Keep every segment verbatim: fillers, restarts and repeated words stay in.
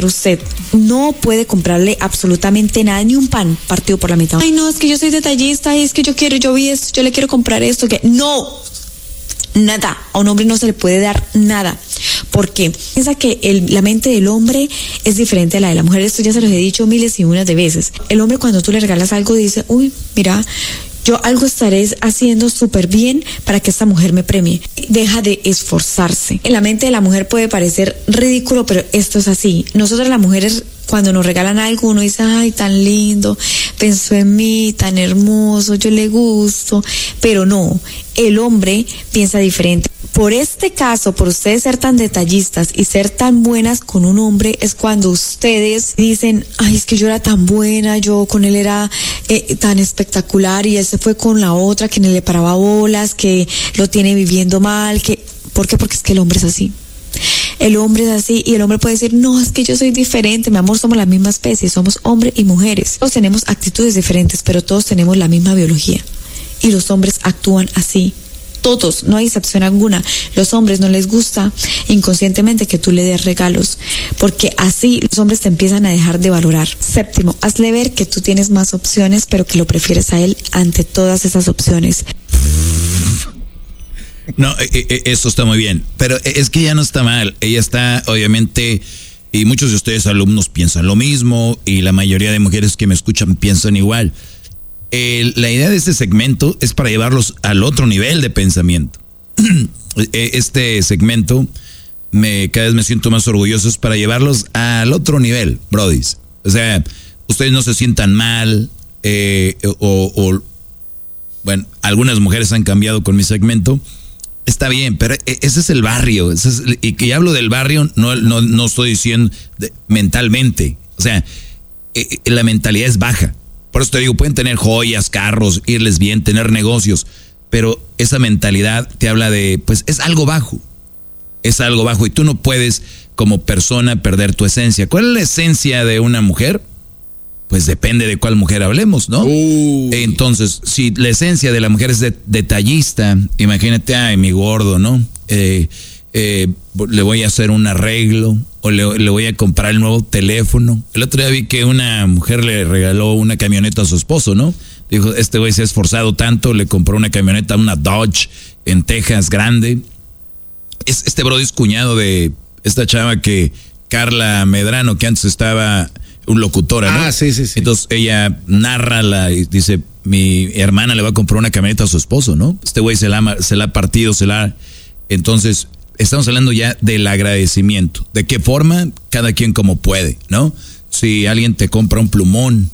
Usted no puede comprarle absolutamente nada, ni un pan partido por la mitad. Ay, no, es que yo soy detallista, y es que yo quiero, yo vi esto, yo le quiero comprar esto, que no, nada, a un hombre no se le puede dar nada. ¿Por qué? Piensa que el, la mente del hombre es diferente a la de la mujer. Esto ya se los he dicho miles y unas de veces. El hombre, cuando tú le regalas algo, dice, uy, mira, yo algo estaré haciendo súper bien para que esta mujer me premie. Deja de esforzarse. En la mente de la mujer puede parecer ridículo, pero esto es así. Nosotras las mujeres, cuando nos regalan algo, uno dice, ay, tan lindo, pensó en mí, tan hermoso, yo le gusto. Pero no, el hombre piensa diferente. Por este caso, por ustedes ser tan detallistas y ser tan buenas con un hombre, es cuando ustedes dicen, ay, es que yo era tan buena, yo con él era eh, tan espectacular, y él se fue con la otra que ni le paraba bolas, que lo tiene viviendo mal, que, ¿por qué? Porque es que el hombre es así. El hombre es así, y el hombre puede decir, no, es que yo soy diferente, mi amor, somos la misma especie, somos hombre y mujeres. Todos tenemos actitudes diferentes, pero todos tenemos la misma biología, y los hombres actúan así. Todos, no hay excepción alguna. Los hombres no les gusta inconscientemente que tú le des regalos, porque así los hombres te empiezan a dejar de valorar. Séptimo, hazle ver que tú tienes más opciones, pero que lo prefieres a él ante todas esas opciones. No, eso está muy bien, pero es que ella no está mal. Ella está, obviamente, y muchos de ustedes alumnos piensan lo mismo, y la mayoría de mujeres que me escuchan piensan igual. El, la idea de este segmento es para llevarlos al otro nivel de pensamiento. Este segmento, me, cada vez me siento más orgulloso, es para llevarlos al otro nivel, brodis. O sea, ustedes no se sientan mal, eh, o, o, bueno, algunas mujeres han cambiado con mi segmento. Está bien, pero ese es el barrio. Ese es, y que hablo del barrio, no, no, no estoy diciendo de, mentalmente. O sea, eh, la mentalidad es baja. Por eso te digo, pueden tener joyas, carros, irles bien, tener negocios, pero esa mentalidad te habla de, pues es algo bajo, es algo bajo, y tú no puedes como persona perder tu esencia. ¿Cuál es la esencia de una mujer? Pues depende de cuál mujer hablemos, ¿no? Uh. Entonces, si la esencia de la mujer es de, detallista, imagínate, ay, mi gordo, ¿no? Eh, eh, le voy a hacer un arreglo, o le, le voy a comprar el nuevo teléfono. El otro día vi que una mujer le regaló una camioneta a su esposo, ¿no? Dijo, este güey se ha esforzado tanto, le compró una camioneta, una Dodge en Texas grande. Es, este brody es cuñado de esta chava que, Carla Medrano, que antes estaba un locutora, ¿no? Ah, sí, sí, sí. Entonces ella narra la, y dice, mi hermana le va a comprar una camioneta a su esposo, ¿no? Este güey se la, se la ha partido, se la... Entonces... Estamos hablando ya del agradecimiento. ¿De qué forma? Cada quien como puede, ¿no? Si alguien te compra un plumón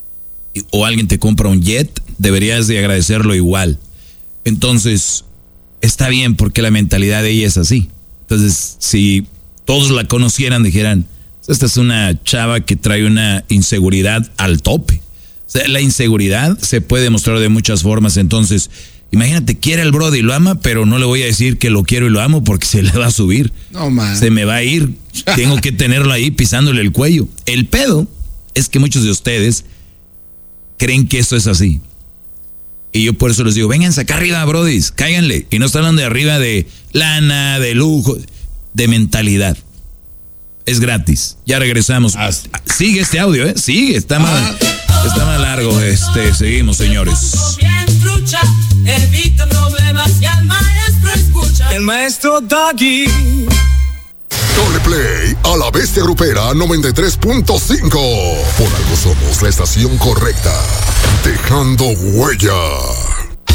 o alguien te compra un jet, deberías de agradecerlo igual. Entonces, está bien porque la mentalidad de ella es así. Entonces, si todos la conocieran, dijeran, esta es una chava que trae una inseguridad al tope. O sea, la inseguridad se puede demostrar de muchas formas. Entonces, imagínate, quiere al brody y lo ama, pero no le voy a decir que lo quiero y lo amo porque se le va a subir. No, man. Se me va a ir. Tengo que tenerlo ahí pisándole el cuello. El pedo es que muchos de ustedes creen que eso es así. Y yo por eso les digo, vénganse acá arriba, brodis, cáiganle. Y no están hablando de arriba de lana, de lujo, de mentalidad. Es gratis. Ya regresamos. Ah, sigue este audio, ¿eh? Sigue, está más, está más largo. Este, seguimos, señores. El Víctor problemas y al maestro escucha. El maestro Doggy. Dale play a La Bestia Grupera noventa y tres punto cinco. Por algo somos la estación correcta. Dejando huella.